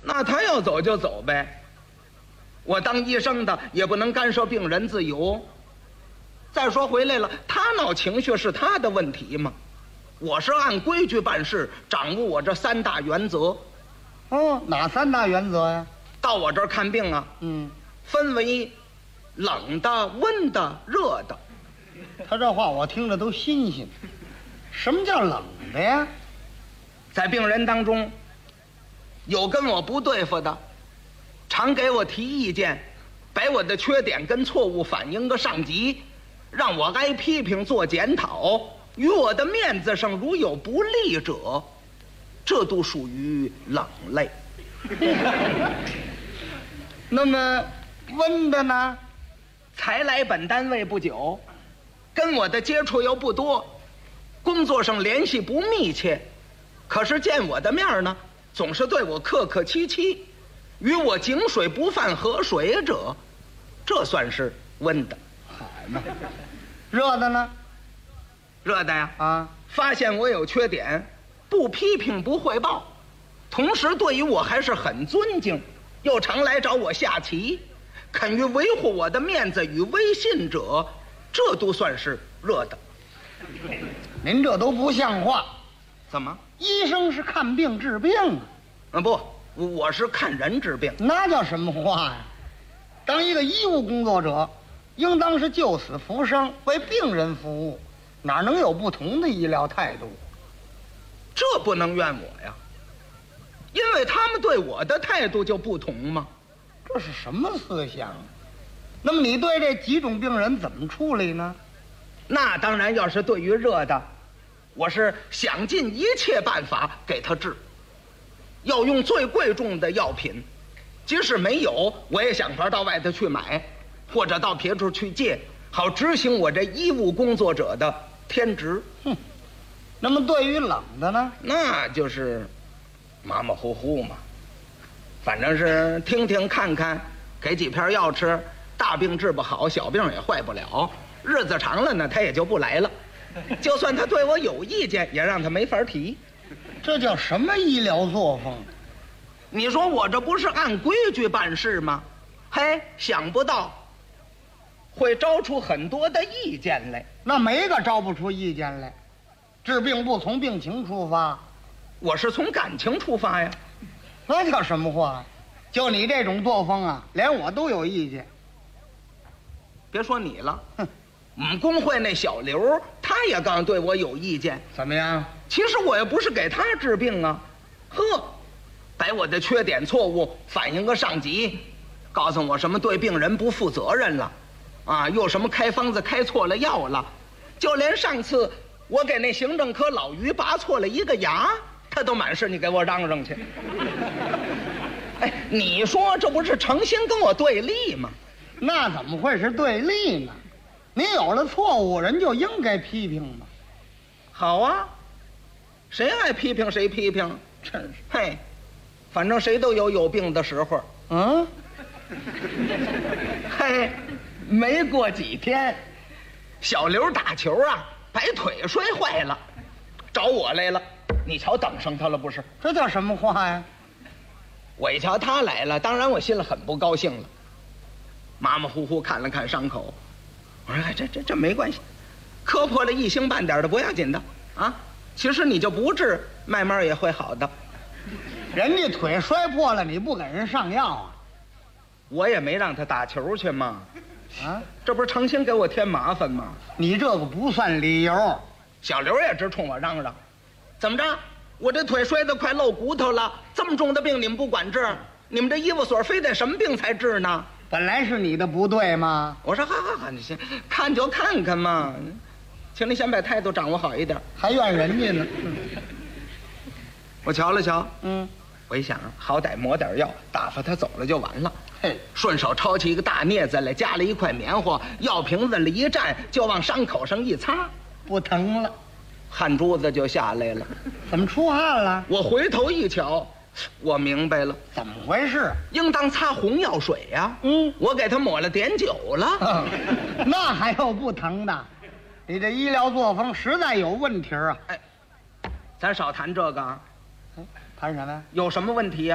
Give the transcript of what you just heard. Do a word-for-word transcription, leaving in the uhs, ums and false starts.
那他要走就走呗，我当医生的也不能干涉病人自由。再说回来了，他闹情绪是他的问题嘛，我是按规矩办事，掌握我这三大原则。 哦，哪三大原则呀？ 到我这儿看病啊， 嗯， 分为冷的、温的、热的。 他这话我听着都新鲜。什么叫冷的呀？ 在病人当中，有跟我不对付的，常给我提意见，把我的缺点跟错误反映个上级，让我挨批评做检讨，于我的面子上如有不利者，这都属于冷类。 那么温的呢？ 才来本单位不久，跟我的接触又不多，工作上联系不密切，可是见我的面呢，总是对我客客气气，与我井水不犯河水者，这算是温的。 好嘛，热的呢？ 热的呀， 啊， 发现我有缺点，不批评不汇报，同时对于我还是很尊敬，又常来找我下棋，肯于维护我的面子与威信者，这都算是热的。 您这都不像话。 怎么？ 医生是看病治病啊。 啊不，我是看人治病。 那叫什么话呀？当一个医务工作者，应当是救死扶伤，为病人服务，哪能有不同的医疗态度？ 这不能怨我呀，因为他们对我的态度就不同嘛。 这是什么思想？那么你对这几种病人怎么处理呢？ 那当然，要是对于热的，我是想尽一切办法给他治，要用最贵重的药品，即使没有，我也想法到外头去买，或者到别处去借，好执行我这医务工作者的天职。 哼，那么对于冷的呢？ 那就是马马虎虎嘛，反正是听听看看，给几片药吃，大病治不好，小病也坏不了，日子长了呢，他也就不来了。就算他对我有意见，也让他没法提。 这叫什么医疗作风？ 你说我这不是按规矩办事吗？嘿，想不到会招出很多的意见来。 那没个招不出意见来。治病不从病情出发， 我是从感情出发呀。 那叫什么话？就你这种作风啊，连我都有意见。 别说你了， 哼， 我们工会那小刘，他也刚对我有意见。 怎么样？ 其实我也不是给他治病啊，呵，把我的缺点错误反映个上级，告诉我什么对病人不负责任了，啊，又什么开方子开错了药了，就连上次我给那行政科老于拔错了一个牙，他都满是你给我嚷嚷去。哎，你说这不是诚心跟我对立吗？ 那怎么会是对立呢？你有了错误，人就应该批评嘛。 好啊，谁爱批评谁批评， 真是。 嘿，反正谁都有有病的时候。 嗯， 嘿，没过几天，小刘打球啊，把腿摔坏了，找我来了。你瞧，等上他了不是？ 这叫什么话呀？ 我一瞧他来了，当然我心里很不高兴了。马马虎虎看了看伤口，我说：“哎，这这这没关系，磕破了一星半点的不要紧的啊。其实你就不治，慢慢也会好的。 人家腿摔破了，你不给人上药啊？ 我也没让他打球去嘛， 啊， 这不是诚心给我添麻烦吗？ 你这个不算理由。 小刘也直冲我嚷嚷，怎么着？我这腿摔得快露骨头了，这么重的病你们不管治？你们这医务所非得什么病才治呢？ 本来是你的不对嘛。 我说好好好，你先看就看看嘛，请你先把态度掌握好一点。 还怨人家呢。 我瞧了瞧， 嗯， 我一想，好歹抹点药，打发他走了就完了。 嘿， 顺手抄起一个大镊子来，夹了一块棉花，药瓶子里一蘸，就往伤口上一擦， 不疼了， 汗珠子就下来了。 怎么出汗了？ 我回头一瞧，我明白了， 怎么回事？ 应当擦红药水呀、 嗯， 我给他抹了碘酒了。 那还有不疼的？你这医疗作风实在有问题啊！ 哎，咱少谈这个啊， 谈什么呀？ 有什么问题呀、